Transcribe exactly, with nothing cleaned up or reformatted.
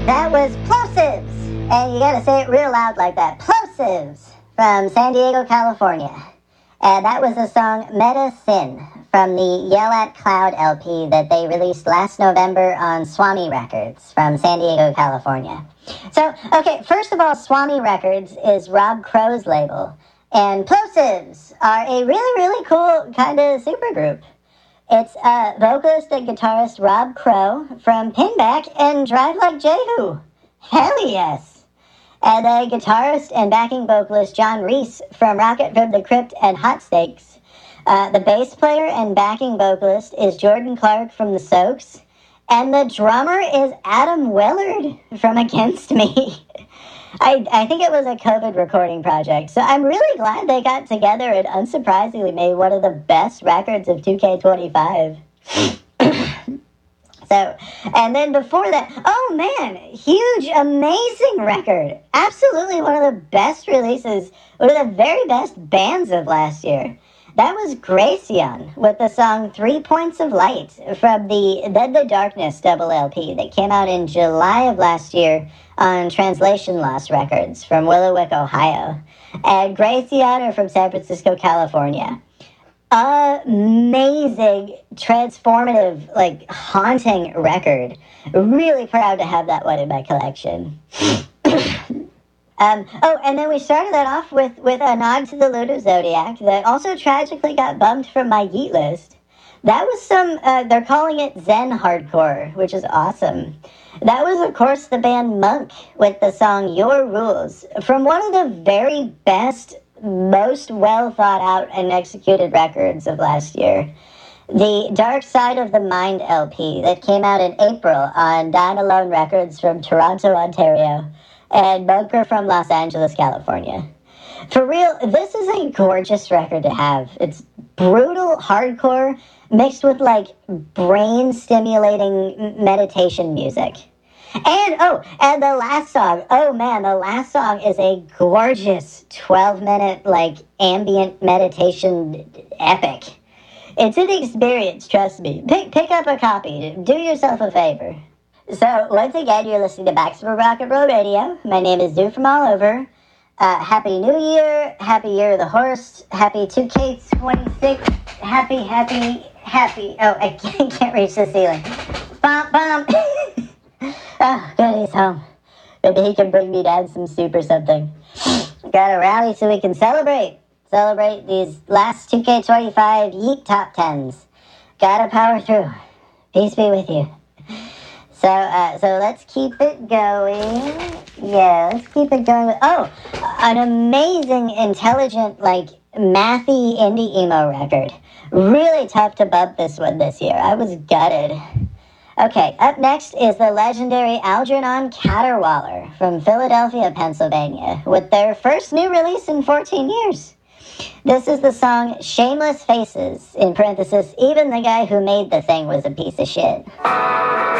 That was Plosives, and you gotta say it real loud like that. Plosives from San Diego, California. And that was the song Meta Sin from the Yell at Cloud L P that they released last November on Swami Records from San Diego, California. So, okay, first of all, Swami Records is Rob Crow's label, and Plosives are a really, really cool kind of supergroup. It's uh, vocalist and guitarist Rob Crow from Pinback and Drive Like Jehu. Hell yes! And a guitarist and backing vocalist John Reese from Rocket from the Crypt and Hot Steaks. Uh, the bass player and backing vocalist is Jordan Clark from The Soaks. And the drummer is Adam Willard from Against Me. I, I think it was a COVID recording project, so I'm really glad they got together and unsurprisingly made one of the best records of two K twenty-five. So, and then before that, oh man, huge, amazing record. Absolutely one of the best releases, one of the very best bands of last year. That was Gracian with the song Three Points of Light from the Then the Darkness double L P that came out in July of last year on Translation Lost Records from Willowick, Ohio. And Gracian are from San Francisco, California. Amazing, transformative, like haunting record. Really proud to have that one in my collection. Um, oh, and then we started that off with, with a nod to the Lunar Zodiac that also tragically got bumped from my Yeet list. That was some, uh, they're calling it Zen Hardcore, which is awesome. That was, of course, the band Monk with the song Your Rules from one of the very best, most well thought out and executed records of last year. The Dark Side of the Mind L P that came out in April on Dine Alone Records from Toronto, Ontario. And Bunker from Los Angeles, California. For real, this is a gorgeous record to have. It's brutal hardcore mixed with, like, brain-stimulating meditation music. And, oh, and the last song. Oh, man, the last song is a gorgeous twelve-minute, like, ambient meditation epic. It's an experience, trust me. Pick, pick up a copy. Do yourself a favor. So, once again, you're listening to Maximum Rock and Roll Radio. My name is Dude from All Over. Uh, Happy New Year. Happy Year of the Horse. Happy two K twenty-six. Happy, happy, happy. Oh, I can't, can't reach the ceiling. Bum, bum. Oh, good, he's home. Maybe he can bring me down some soup or something. Gotta rally so we can celebrate. Celebrate these last two K twenty-five Yeet Top Tens. Gotta power through. Peace be with you. So, uh, so let's keep it going. Yeah, let's keep it going. Oh, an amazing, intelligent, like, mathy indie emo record. Really tough to bump this one this year. I was gutted. Okay, up next is the legendary Algernon Caterwaller from Philadelphia, Pennsylvania, with their first new release in fourteen years. This is the song Shameless Faces, in parenthesis, even the guy who made the thing was a piece of shit.